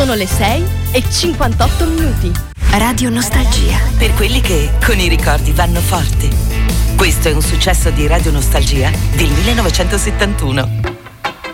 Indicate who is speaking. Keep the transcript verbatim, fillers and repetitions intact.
Speaker 1: Sono le sei e cinquantotto minuti.
Speaker 2: Radio Nostalgia. Per quelli che con i ricordi vanno forte. Questo è un successo di Radio Nostalgia del millenovecentosettantuno.